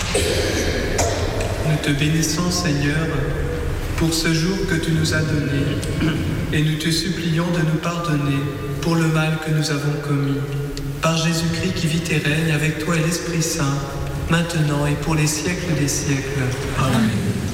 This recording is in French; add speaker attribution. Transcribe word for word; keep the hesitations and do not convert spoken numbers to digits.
Speaker 1: Nous te bénissons, Seigneur, pour ce jour que tu nous as donné, et nous te supplions de nous pardonner pour le mal que nous avons commis. Par Jésus-Christ qui vit et règne avec toi et l'Esprit Saint, maintenant et pour les siècles des siècles. Amen.